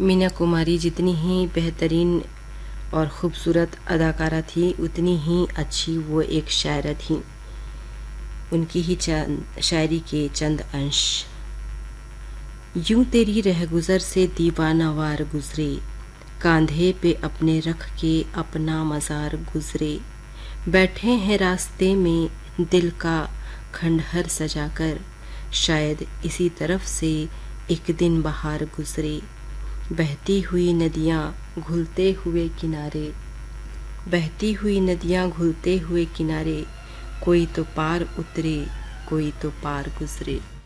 मीना कुमारी जितनी ही बेहतरीन और ख़ूबसूरत अदाकारा थी, उतनी ही अच्छी वो एक शायरा थी। उनकी ही शायरी के चंद अंश। यूं तेरी रहगुज़र से दीवानावार गुज़रे, कांधे पे अपने रख के अपना मज़ार गुज़रे। बैठे हैं रास्ते में दिल का खंडहर सजाकर, शायद इसी तरफ से एक दिन बहार गुज़रे। बहती हुई नदियाँ घुलते हुए किनारे, बहती हुई नदियाँ घुलते हुए किनारे, कोई तो पार उतरे कोई तो पार गुज़रे।